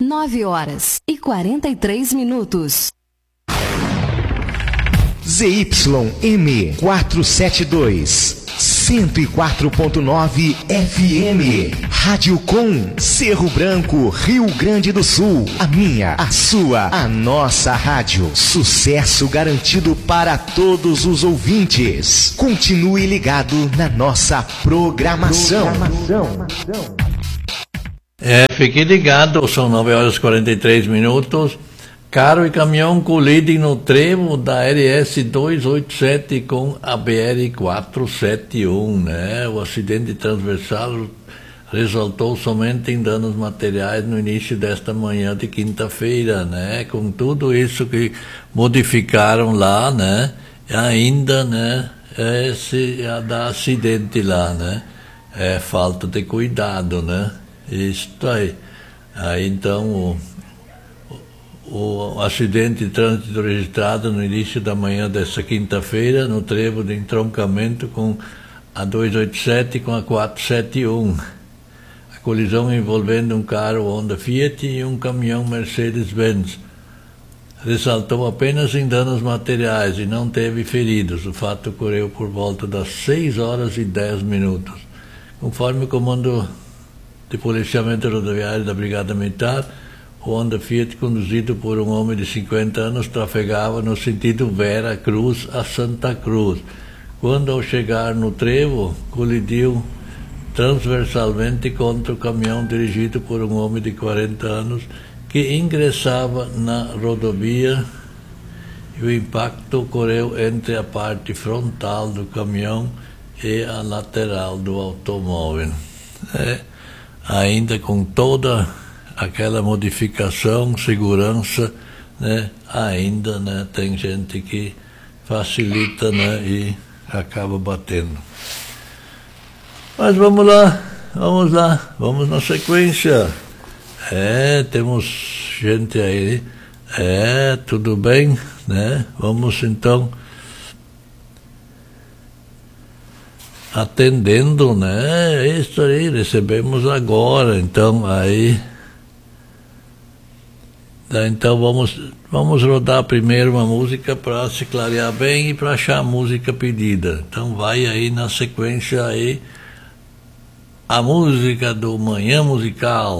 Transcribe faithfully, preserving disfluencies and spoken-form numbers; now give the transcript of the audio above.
nove horas e quarenta e três minutos. Z Y M quatrocentos e setenta e dois, cento e quatro ponto nove F M, Rádio Com, Cerro Branco, Rio Grande do Sul. A minha, a sua, a nossa rádio. Sucesso garantido para todos os ouvintes. Continue ligado na nossa programação. programação. É, fique ligado, são nove horas e quarenta e três minutos. Carro e caminhão colidem no trevo da R S duzentos e oitenta e sete com a B R quatrocentos e setenta e um, né? O acidente transversal resultou somente em danos materiais no início desta manhã de quinta-feira, né? Com tudo isso que modificaram lá, né? Ainda, né? Esse dá acidente lá, né? É falta de cuidado, né? Isso aí. Aí então o O acidente de trânsito registrado no início da manhã desta quinta-feira no trevo de entroncamento com a duzentos e oitenta e sete com a quatrocentos e setenta e um. A colisão envolvendo um carro Honda Fiat e um caminhão Mercedes-Benz. Ressaltou apenas em danos materiais e não teve feridos. O fato ocorreu por volta das seis horas e dez minutos. Conforme o comando de policiamento rodoviário da Brigada Militar, o Honda Fiat, conduzido por um homem de cinquenta anos, trafegava no sentido Vera Cruz a Santa Cruz. Quando, ao chegar no trevo, colidiu transversalmente contra o caminhão dirigido por um homem de quarenta anos que ingressava na rodovia, e o impacto ocorreu entre a parte frontal do caminhão e a lateral do automóvel. É, ainda com toda aquela modificação, segurança, né, ainda, né, tem gente que facilita, né, e acaba batendo. Mas vamos lá, vamos lá, vamos na sequência. É, temos gente aí, é, tudo bem, né, vamos então atendendo, né, isso aí, recebemos agora, então aí Então vamos, vamos rodar primeiro uma música para se clarear bem e para achar a música pedida. Então vai aí na sequência aí a música do Manhã Musical.